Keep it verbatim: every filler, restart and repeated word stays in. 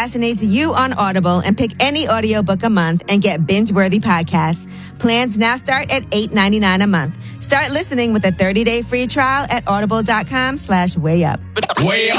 fascinates you on Audible and pick any audiobook a month and get binge-worthy podcasts. Plans now start at eight ninety-nine a month. Start listening with a thirty-day free trial at audible.com slash way up. Way up.